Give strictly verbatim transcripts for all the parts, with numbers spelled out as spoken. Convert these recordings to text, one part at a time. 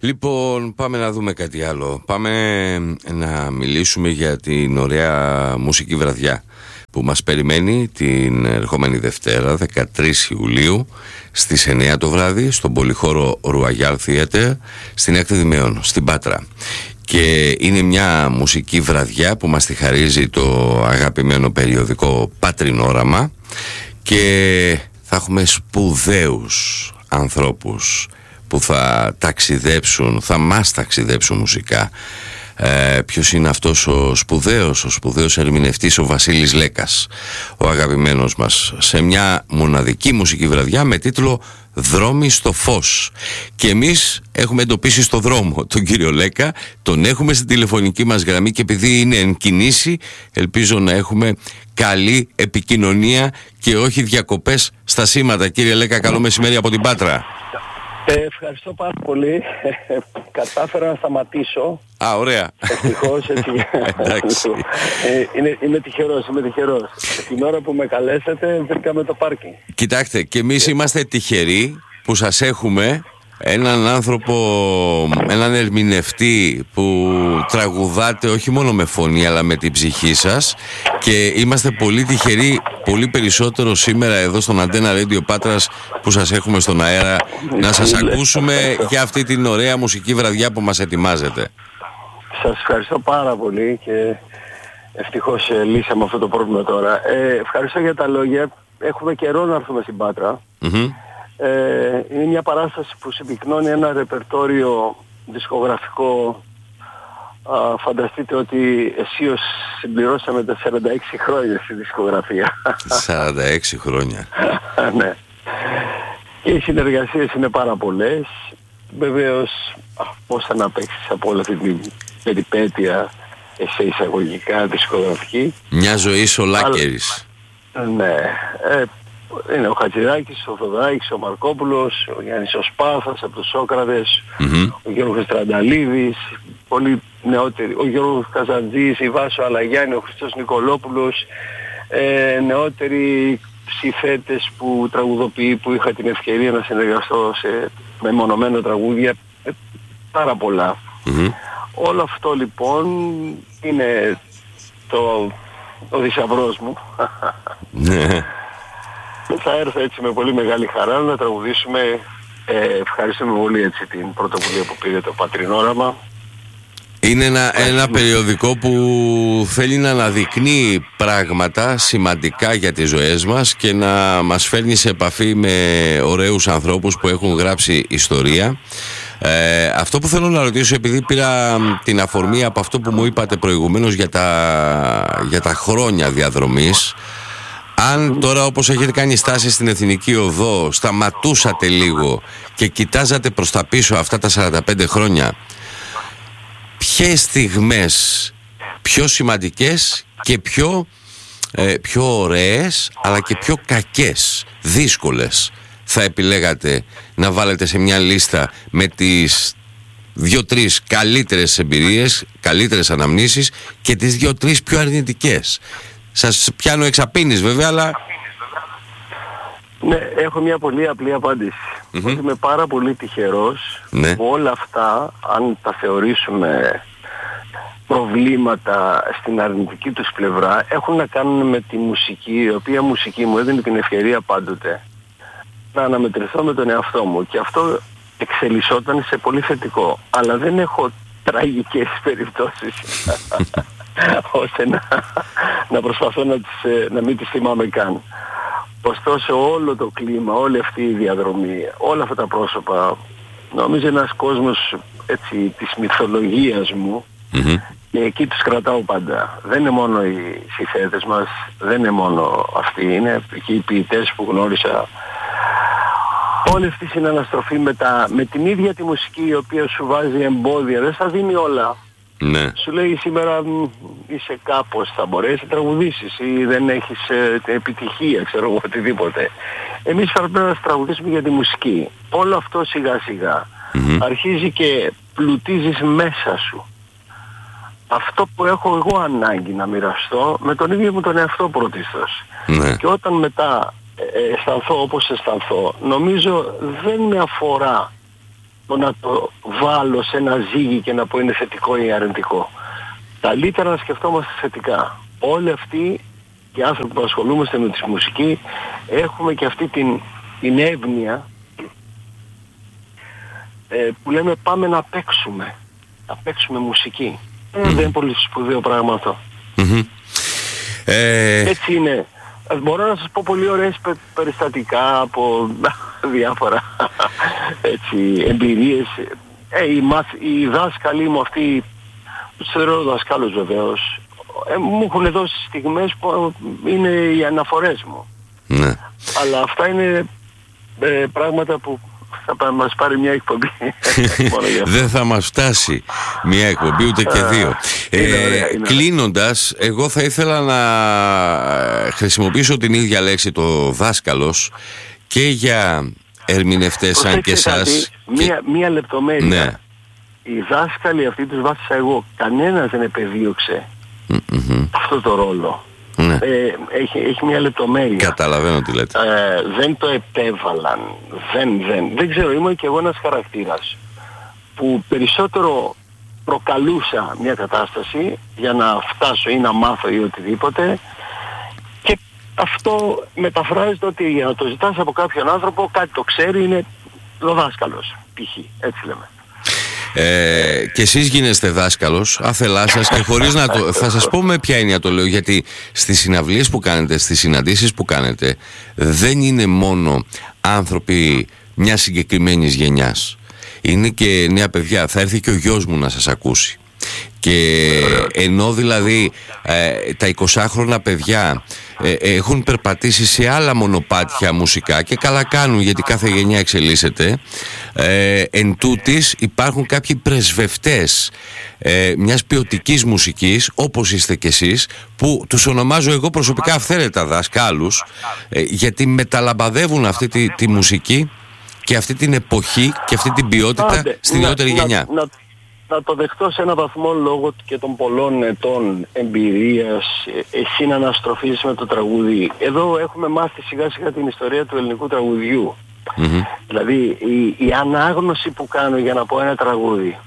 Λοιπόν, πάμε να δούμε κάτι άλλο. Πάμε να μιλήσουμε για την ωραία μουσική βραδιά που μας περιμένει την ερχόμενη Δευτέρα, δεκατρείς Ιουλίου, στις εννιά το βράδυ, στον πολυχώρο Royal Theatre, στην Έκτη Δημαίων, στην Πάτρα. Και είναι μια μουσική βραδιά που μας τη χαρίζει το αγαπημένο περιοδικό Πατρινόραμα, και θα έχουμε σπουδαίους ανθρώπους που θα ταξιδέψουν, θα μας ταξιδέψουν μουσικά. Ε, ποιος είναι αυτός ο σπουδαίος, ο σπουδαίος ερμηνευτής, ο Βασίλης Λέκας, ο αγαπημένος μας, σε μια μοναδική μουσική βραδιά με τίτλο «Δρόμοι στο φως». Και εμείς έχουμε εντοπίσει στο δρόμο τον κύριο Λέκα, τον έχουμε στην τηλεφωνική μας γραμμή, και επειδή είναι εν κινήσει, ελπίζω να έχουμε καλή επικοινωνία και όχι διακοπές στα σήματα. Κύριε Λέκα, καλό μεσημέρι από την Πάτρα. Ε, ευχαριστώ πάρα πολύ. Κατάφερα να σταματήσω. Α, ωραία. Ευτυχώς, έτσι. ε, είναι, είμαι τυχερός, είμαι τυχερός. Την ώρα που με καλέσατε βρήκαμε το πάρκινγκ. Κοιτάξτε, και εμείς είμαστε τυχεροί που σας έχουμε έναν άνθρωπο, έναν ερμηνευτή που τραγουδάτε όχι μόνο με φωνή αλλά με την ψυχή σας, και είμαστε πολύ τυχεροί, πολύ περισσότερο σήμερα εδώ στον Αντένα Radio Πάτρας που σας έχουμε στον αέρα, να σας ακούσουμε για αυτή την ωραία μουσική βραδιά που μας ετοιμάζετε. Σας ευχαριστώ πάρα πολύ και ευτυχώς ε, λύσαμε αυτό το πρόβλημα τώρα. Ε, ευχαριστώ για τα λόγια. Έχουμε καιρό να έρθουμε στην Πάτρα. Mm-hmm. Ε, είναι μια παράσταση που συμπυκνώνει ένα ρεπερτόριο δισκογραφικό. Α, φανταστείτε ότι αισίως συμπληρώσαμε τα σαράντα έξι χρόνια στη δισκογραφία. σαράντα έξι χρόνια. Ναι. Και οι συνεργασίες είναι πάρα πολλές. Βεβαίως, πώς θα να παίξεις από όλη αυτή την περιπέτεια σε εισαγωγικά δισκογραφική. Μια ζωή σολάκερης. Αλλά, ναι. Ε, είναι ο Χατζηδάκης, ο Θοδωράκης, ο Μαρκόπουλος, ο Γιάννης ο Σπάθας από τους Σόκρατες, mm-hmm. ο Γιώργος Τρανταλίδης, πολύ νεότεροι, ο Γιώργος Καζαντζής, η Βάσο Αλαγιάννη, ο Χριστός Νικολόπουλος, ε, νεότεροι ψηφέτες που τραγουδοποιεί, που είχα την ευκαιρία να συνεργαστώ σε μεμονωμένα τραγούδια, ε, πάρα πολλά. Mm-hmm. Όλο αυτό λοιπόν είναι το, ο θησαυρός μου. Θα έρθω έτσι με πολύ μεγάλη χαρά να τραγουδήσουμε. Ε, ευχαριστούμε πολύ έτσι την πρωτοβουλία που πήρε το Πατρινόραμα. Είναι ένα, ένα περιοδικό που θέλει να αναδεικνύει πράγματα σημαντικά για τις ζωές μας και να μας φέρνει σε επαφή με ωραίους ανθρώπους που έχουν γράψει ιστορία. Ε, αυτό που θέλω να ρωτήσω, επειδή πήρα την αφορμή από αυτό που μου είπατε προηγουμένως για τα, για τα χρόνια διαδρομής, αν τώρα, όπως έχετε κάνει στάση στην Εθνική Οδό, σταματούσατε λίγο και κοιτάζατε προς τα πίσω αυτά τα σαράντα πέντε χρόνια, ποιες στιγμές πιο σημαντικές και πιο, ε, πιο ωραίες αλλά και πιο κακές, δύσκολες, θα επιλέγατε να βάλετε σε μια λίστα με τις δύο-τρεις καλύτερες εμπειρίες, καλύτερες αναμνήσεις και τις δύο-τρεις πιο αρνητικές? Σας πιάνω εξαπίνης βέβαια, αλλά... Ναι, έχω μια πολύ απλή απάντηση. Mm-hmm. Ότι είμαι πάρα πολύ τυχερός, ναι, που όλα αυτά, αν τα θεωρήσουμε προβλήματα στην αρνητική τους πλευρά, έχουν να κάνουν με τη μουσική, η οποία μουσική μου έδινε την ευκαιρία πάντοτε να αναμετρηθώ με τον εαυτό μου, και αυτό εξελισσόταν σε πολύ θετικό. Αλλά δεν έχω τραγικές περιπτώσεις ώστε να, να προσπαθώ να, τις, να μην τις θυμάμαι καν. Ωστόσο όλο το κλίμα, όλη αυτή η διαδρομή, όλα αυτά τα πρόσωπα, νομίζω ένας κόσμος έτσι της μυθολογίας μου, mm-hmm. και εκεί τους κρατάω πάντα. Δεν είναι μόνο οι συθέτες μας, δεν είναι μόνο αυτοί, είναι και οι ποιητές που γνώρισα. Όλη αυτή η συναναστροφή με, τα, με την ίδια τη μουσική, η οποία σου βάζει εμπόδια, δεν θα δίνει όλα. Ναι. Σου λέει σήμερα είσαι κάπως, θα μπορέσεις να τραγουδήσεις ή δεν έχεις ε, την επιτυχία, ξέρω εγώ, οτιδήποτε. Εμείς θα πρέπει να τραγουδήσουμε για τη μουσική. Όλο αυτό σιγά σιγά mm-hmm. αρχίζει και πλουτίζεις μέσα σου. Αυτό που έχω εγώ ανάγκη να μοιραστώ με τον ίδιο μου τον εαυτό πρωτίστως. Ναι. Και όταν μετά ε, αισθανθώ όπως αισθανθώ, νομίζω δεν με αφορά το να το βάλω σε ένα ζύγι και να πω είναι θετικό ή αρνητικό. Καλύτερα να σκεφτόμαστε θετικά. Όλοι αυτοί οι άνθρωποι που ασχολούμαστε με τη μουσική έχουμε και αυτή την, την εύνοια ε, που λέμε πάμε να παίξουμε. Να παίξουμε μουσική. Mm. Ε, δεν είναι πολύ σπουδαίο πράγμα αυτό. Mm-hmm. Ε... Έτσι είναι. Μπορώ να σας πω πολύ ωραίες περιστατικά από διάφορα έτσι, εμπειρίες. Ε, οι, μαθ, οι δάσκαλοι μου αυτοί, τους θεωρώ δασκάλους βεβαίως, ε, μου έχουν δώσει στιγμές που είναι οι αναφορές μου. Ναι. Αλλά αυτά είναι ε, πράγματα που θα μας πάρει μια εκπομπή. Δεν θα μας φτάσει μια εκπομπή ούτε και δύο. ε, Κλείνοντας, εγώ θα ήθελα να χρησιμοποιήσω την ίδια λέξη, το δάσκαλος, και για ερμηνευτές σαν και εσάς. Μία, και... μία λεπτομέρεια. Ναι. Οι δάσκαλοι αυτοί τους βάθησα εγώ. Κανένας δεν επεδίωξε mm-hmm. αυτό το ρόλο. Ναι. Ε, έχει, έχει μια λεπτομέρεια. Καταλαβαίνω τι λέτε. Ε, δεν το επέβαλαν. Δεν, δεν. Δεν ξέρω, ήμουν και εγώ ένας χαρακτήρας που περισσότερο προκαλούσα μια κατάσταση για να φτάσω ή να μάθω ή οτιδήποτε, και αυτό μεταφράζεται ότι για να το ζητάς από κάποιον άνθρωπο κάτι το ξέρει, είναι ο δάσκαλος π.χ. έτσι λέμε. Ε, και εσείς γίνεστε δάσκαλος άθελά σας και χωρίς να το... Θα σας πω με ποια έννοια το λέω, γιατί στις συναυλίες που κάνετε, στις συναντήσεις που κάνετε, δεν είναι μόνο άνθρωποι μιας συγκεκριμένης γενιάς. Είναι και νέα παιδιά. Θα έρθει και ο γιος μου να σας ακούσει. Και ενώ δηλαδή ε, τα εικοσάχρονα παιδιά ε, έχουν περπατήσει σε άλλα μονοπάτια μουσικά, και καλά κάνουν, γιατί κάθε γενιά εξελίσσεται, ε, εν τούτης υπάρχουν κάποιοι πρεσβευτές ε, μιας ποιοτικής μουσικής, όπως είστε κι εσείς, που τους ονομάζω εγώ προσωπικά αυθαίρετα δασκάλους, ε, γιατί μεταλαμπαδεύουν αυτή τη, τη μουσική και αυτή την εποχή και αυτή την ποιότητα Άντε, στην νεότερη γενιά. Να, να, να το δεχτώ σε έναν βαθμό λόγω και των πολλών ετών εμπειρίας, εσύ να αναστροφείς με το τραγούδι. Εδώ έχουμε μάθει σιγά σιγά την ιστορία του ελληνικού τραγουδιού. Mm-hmm. Δηλαδή η, η ανάγνωση που κάνω για να πω ένα τραγούδι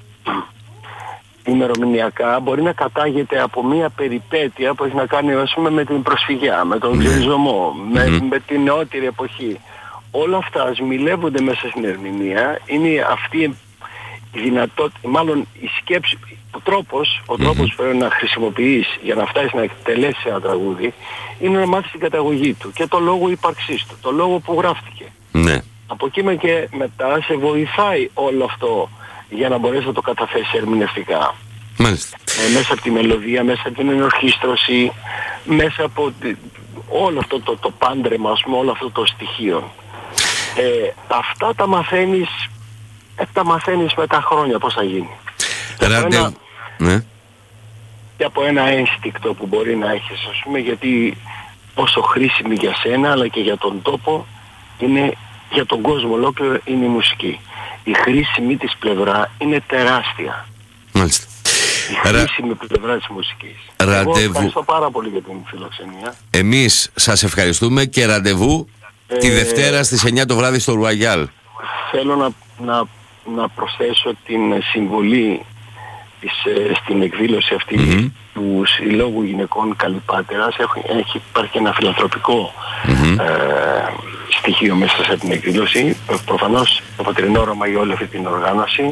ημερομηνιακά μπορεί να κατάγεται από μια περιπέτεια που έχει να κάνει, ας πούμε, με την προσφυγιά, με τον ξεριζωμό, mm-hmm. με, με την νεότερη εποχή. Όλα αυτά σμιλεύονται μέσα στην ερμηνεία. Είναι αυτή η δυνατότητα, μάλλον η σκέψη, ο τρόπος, ο τρόπος mm-hmm. που πρέπει να χρησιμοποιείς για να φτάσεις να εκτελέσεις ένα τραγούδι, είναι να μάθεις την καταγωγή του και το λόγο ύπαρξής του, το λόγο που γράφτηκε. Ναι. Από εκεί και μετά σε βοηθάει όλο αυτό για να μπορέσεις να το καταθέσεις ερμηνευτικά. Μάλιστα. Ε, μέσα από τη μελωδία, μέσα από την ενορχήστρωση, μέσα από τη, όλο αυτό το, το πάντρεμα, ας πούμε, όλο αυτό το στοιχείο. Ε, αυτά τα μαθαίνεις, ε, τα μαθαίνεις με τα χρόνια πώς θα γίνει. Ραντε... Ένα, ναι. Και από ένα ένστικτο που μπορεί να έχεις, ας πούμε, γιατί όσο χρήσιμη για σένα αλλά και για τον τόπο είναι, για τον κόσμο ολόκληρο, είναι η μουσική. Η χρήσιμη της πλευρά είναι τεράστια. Μάλιστα. Η χρήσιμη Ρα... πλευρά της μουσικής. Ραντεβού. Εγώ ευχαριστώ πάρα πολύ για την φιλοξενία. Εμείς σας ευχαριστούμε και ραντεβού ε... τη Δευτέρα στις εννιά το βράδυ στο Ρουαγιάλ. Θέλω να, να, να προσθέσω την συμβολή της, στην εκδήλωση αυτή mm-hmm. του Συλλόγου Γυναικών Καλυπάτερας. Έχει, έχει υπάρχει ένα φιλανθρωπικό mm-hmm. ε, στοιχείο μέσα σε την εκδήλωση. Προφανώς το πατρινό όραμα για όλη αυτή την οργάνωση.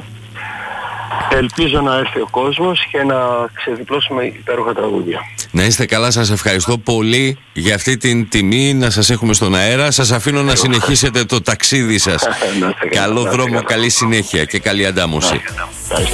Ελπίζω να έρθει ο κόσμος και να ξεδιπλώσουμε υπέροχα τραγούδια. Να είστε καλά, σας ευχαριστώ πολύ για αυτή την τιμή να σας έχουμε στον αέρα. Σας αφήνω να συνεχίσετε το ταξίδι σας. Καλό δρόμο, καλή συνέχεια και καλή αντάμωση.